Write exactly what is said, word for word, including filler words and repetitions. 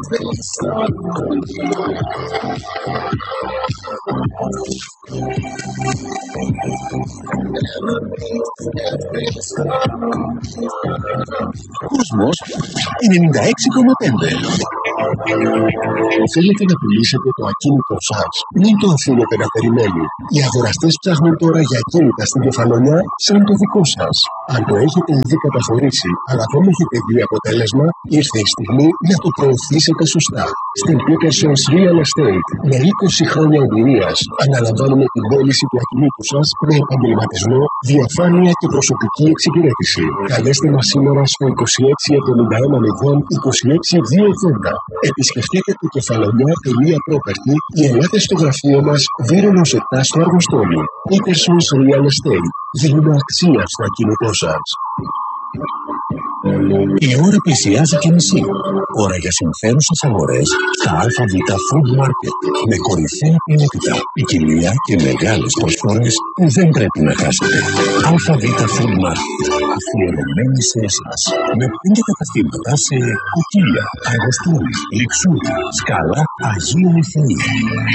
Κόσμος ενενήντα έξι κόμμα πέντε. Θέλετε να πουλήσετε το ακίνητο σας? Μην το αφήνετε να περιμένει. Οι αγοραστές ψάχνουν τώρα για ακίνητα στην Κεφαλονιά σαν το δικό σας. Αν το έχετε ήδη καταχωρήσει, αλλά δεν έχετε δει αποτέλεσμα, ήρθε η στιγμή να το προωθήσετε σωστά. Στην Peterson's Real Estate, με είκοσι χρόνια εμπειρίας, αναλαμβάνουμε την πώληση του ακινήτου σας με επαγγελματισμό, διαφάνεια και προσωπική εξυπηρέτηση. Καλέστε μας σήμερα στο είκοσι έξι εβδομήντα ένα μηδέν είκοσι έξι δύο ογδόντα. Επισκεφτείτε το κεφαλονιά τελεία property ή ελάτε στο γραφείο μας Βίρονος επτά στο Αργοστόλι. Peterson's Real Estate. Δίνουμε αξία στο ακίνητό σας. Η ώρα πλησιάζει και μισή. Ώρα για συμφέρουσες αγορές στα ΑΒ Food Market με κορυφαία ποιότητα, ποικιλία και μεγάλες προσφορές που δεν πρέπει να χάσετε. ΑΒ Food Market, αφιερωμένη σε εσάς, με πέντε καταστήματα σε Κοκκύλια, Αργοστόλι, Λιξούρι, Σκάλα, Αγία Ελευθερία.